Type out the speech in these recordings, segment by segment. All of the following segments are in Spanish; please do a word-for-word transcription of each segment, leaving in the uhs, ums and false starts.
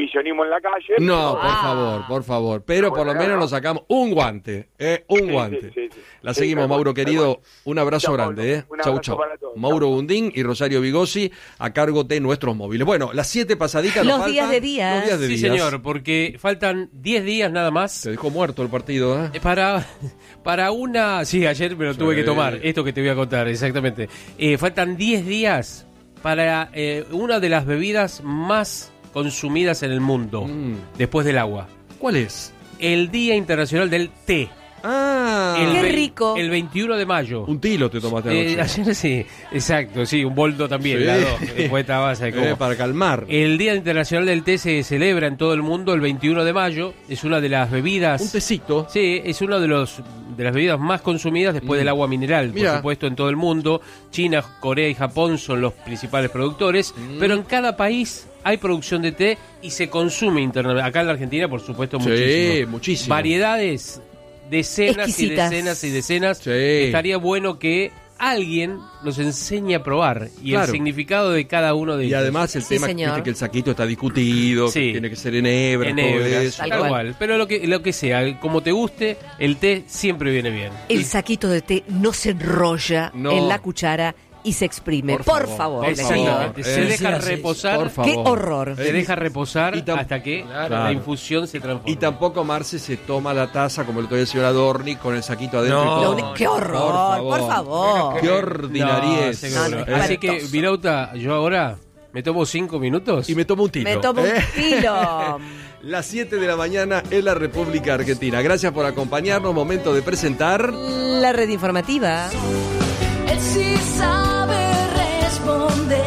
exhibicionismo en la calle. No, pero, por Ah. favor, por favor. Pero por lo Bueno, menos no. nos sacamos un guante, ¿eh? Un Sí, guante. sí, sí, sí. La Sí, seguimos, tal cual, Mauro, tal querido. cual. Un abrazo Chao, grande, Pablo. ¿eh? Un Chau, abrazo chau. para todos. Mauro Chau. Bundín y Rosario Vigosi a cargo de nuestros móviles. Bueno, las siete pasaditas nos Los días faltan. de días. Los días de Sí, días. señor, porque faltan diez días nada más Se dejó muerto el partido, ¿eh? eh, para, para una... Sí, ayer me lo tuve Sí. que tomar, esto que te voy a contar, exactamente. Eh, faltan diez días para eh, una de las bebidas más consumidas en el mundo, Mm. después del agua. ¿Cuál es? El Día Internacional del Té. Ah, El Qué ve- rico. El veintiuno de mayo. un tilo te tomaste Eh, anoche. ayer sí, exacto, sí, un boldo también, Sí. la dos, después estabas ahí como... Eh, para calmar. El Día Internacional del Té se celebra en todo el mundo el veintiuno de mayo. Es una de las bebidas. Un tecito. Sí, es una de los de las bebidas más consumidas después Mm. del agua mineral, Mira. por supuesto, en todo el mundo. China, Corea y Japón son los principales productores, Mm. pero en cada país hay producción de té y se consume internamente. Acá en la Argentina, por supuesto, Sí, muchísimo. muchísimo. Variedades, decenas Exquisitas. y decenas y decenas. Sí. Estaría bueno que alguien nos enseñe a probar y Claro. el significado de cada uno de Y ellos. además el Sí, tema, señor. viste que el saquito está discutido, que Sí. tiene que ser en hebra, En todo hebras, eso. Tal tal cual. cual. Pero lo que, lo que sea, como te guste, el té siempre viene bien. El saquito de té no se enrolla No. en la cuchara y se exprime. Por Por, favor, favor, por les favor. pido. Exactamente. Se Eh, deja sí, sí, reposar. por favor. Qué horror. Se deja reposar Y tam- hasta que Claro. la infusión se transforma. Y tampoco Marce se toma la taza como el otro día el señor Adorni con el saquito adentro. No. y todo. Lo uni- ¡Qué horror! Por favor. Qué No, ordinariez. seguro. No, no, Así que, espantoso. Vilauta, yo ahora me tomo cinco minutos. Y me tomo un tiro. Me tomo ¿eh? un kilo. Las siete de la mañana en la República Argentina. Gracias por acompañarnos. Momento de presentar. La red informativa. Él sí sabe responder.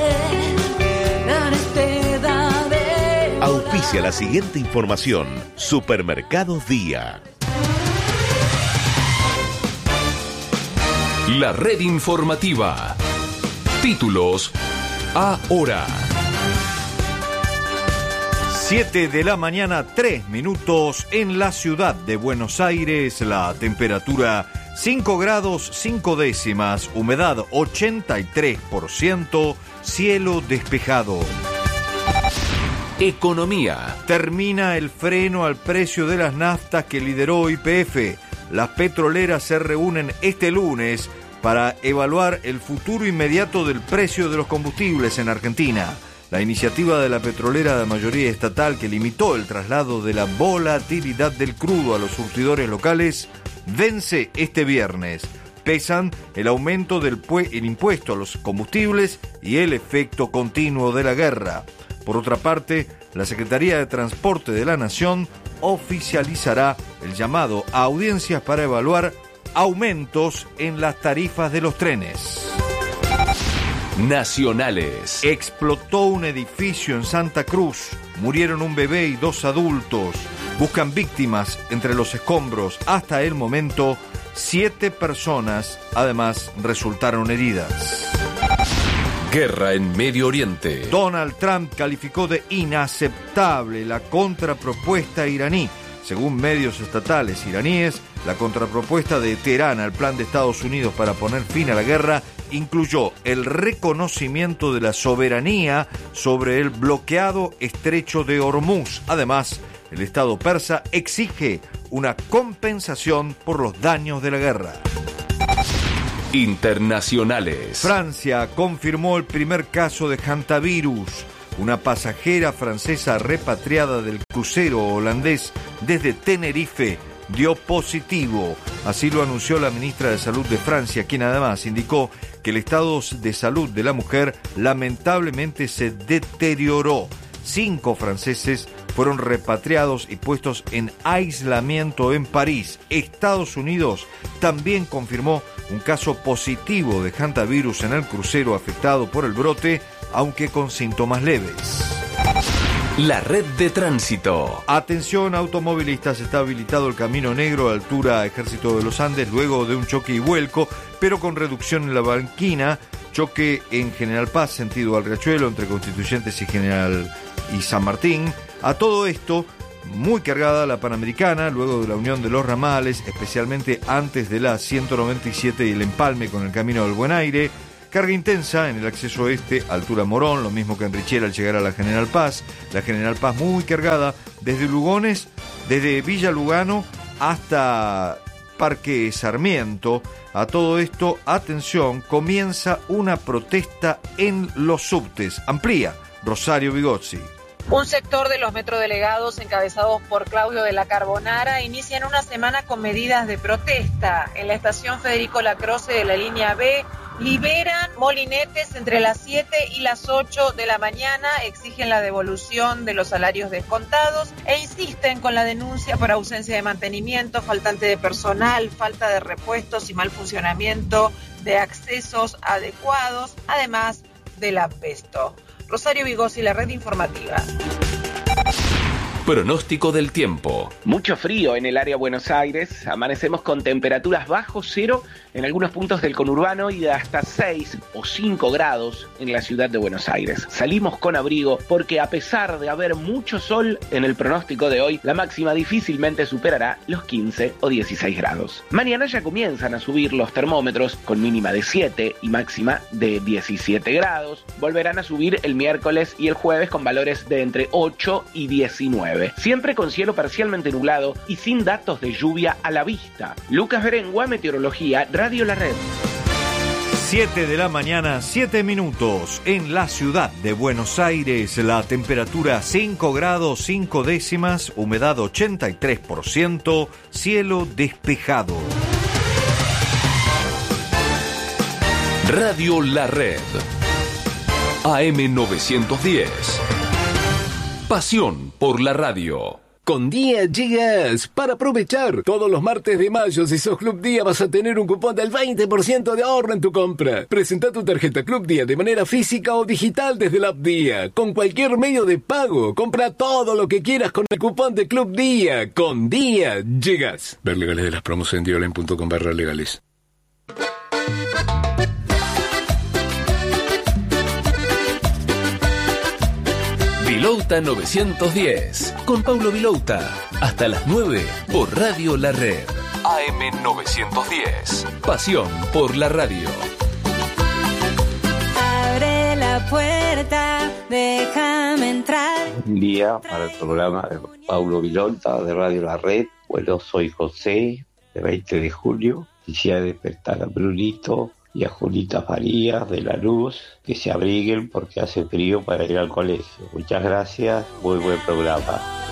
Aristeda de Auspicia la siguiente información. Supermercados Día. La red informativa. Títulos ahora. siete de la mañana, tres minutos en la ciudad de Buenos Aires. La temperatura cinco grados cinco décimas, humedad ochenta y tres por ciento, cielo despejado. Economía. Termina el freno al precio de las naftas que lideró Y P F. Las petroleras se reúnen este lunes para evaluar el futuro inmediato del precio de los combustibles en Argentina. La iniciativa de la petrolera de mayoría estatal que limitó el traslado de la volatilidad del crudo a los surtidores locales vence este viernes. Pesan el aumento del pue- el impuesto a los combustibles y el efecto continuo de la guerra. Por otra parte, la Secretaría de Transporte de la Nación oficializará el llamado a audiencias para evaluar aumentos en las tarifas de los trenes. Nacionales. Explotó un edificio en Santa Cruz. Murieron un bebé y dos adultos. Buscan víctimas entre los escombros. Hasta el momento, siete personas, además, resultaron heridas. Guerra en Medio Oriente. Donald Trump calificó de inaceptable la contrapropuesta iraní. Según medios estatales iraníes, la contrapropuesta de Teherán al plan de Estados Unidos para poner fin a la guerra incluyó el reconocimiento de la soberanía sobre el bloqueado estrecho de Hormuz. Además, el Estado persa exige una compensación por los daños de la guerra. Internacionales. Francia confirmó el primer caso de hantavirus. Una pasajera francesa repatriada del crucero holandés desde Tenerife dio positivo. Así lo anunció la ministra de Salud de Francia, quien además indicó que el estado de salud de la mujer lamentablemente se deterioró. Cinco franceses fueron repatriados y puestos en aislamiento en París. Estados Unidos también confirmó un caso positivo de hantavirus en el crucero afectado por el brote, aunque con síntomas leves. La red de tránsito. Atención automovilistas, está habilitado el Camino Negro a altura Ejército de los Andes luego de un choque y vuelco, pero con reducción en la banquina. Choque en General Paz, sentido al Riachuelo, entre Constituyentes y General y San Martín. A todo esto, muy cargada la Panamericana, luego de la unión de los ramales, especialmente antes de la ciento noventa y siete y el empalme con el Camino del Buen Aire. Carga intensa en el acceso este, altura Morón, lo mismo que en Richel al llegar a la General Paz. La General Paz muy cargada desde Lugones, desde Villa Lugano hasta Parque Sarmiento. A todo esto, atención, comienza una protesta en los subtes. Amplía Rosario Bigozzi. Un sector de los metrodelegados encabezados por Claudio de la Carbonara inician una semana con medidas de protesta. En la estación Federico Lacroce de la línea B liberan molinetes entre las siete y las ocho de la mañana, exigen la devolución de los salarios descontados e insisten con la denuncia por ausencia de mantenimiento, faltante de personal, falta de repuestos y mal funcionamiento de accesos adecuados, además del asbesto. Rosario Bigozzi, la red informativa. Pronóstico del tiempo. Mucho frío en el área de Buenos Aires. Amanecemos con temperaturas bajo cero en algunos puntos del conurbano y de hasta seis o cinco grados en la ciudad de Buenos Aires. Salimos con abrigo porque a pesar de haber mucho sol en el pronóstico de hoy, la máxima difícilmente superará los quince o dieciséis grados. Mañana ya comienzan a subir los termómetros con mínima de siete y máxima de diecisiete grados. Volverán a subir el miércoles y el jueves con valores de entre ocho y diecinueve. Siempre con cielo parcialmente nublado y sin datos de lluvia a la vista. Lucas Berengua, Meteorología, Radio La Red. siete de la mañana, siete minutos. En la ciudad de Buenos Aires, la temperatura cinco grados cinco décimas, humedad ochenta y tres por ciento, cielo despejado. Radio La Red. A M novecientos diez. Pasión por la radio. Con Día llegas para aprovechar. Todos los martes de mayo, si sos Club Día, vas a tener un cupón del veinte por ciento de ahorro en tu compra. Presenta tu tarjeta Club Día de manera física o digital desde la app Día. Con cualquier medio de pago. Compra todo lo que quieras con el cupón de Club Día. Con Día llegas. Ver legales de las promos en diolen punto com barra legales. Vilouta novecientos diez, con Paulo Vilouta, hasta las nueve por Radio La Red. A M novecientos diez, pasión por la radio. Abre la puerta, déjame entrar. Un día para el programa de Paulo Vilouta de Radio La Red. Bueno, soy José, de veinte de julio. Quisiera despertar a Brunito y a Julita Farías de La Luz, que se abriguen porque hace frío para ir al colegio. Muchas gracias, muy buen programa.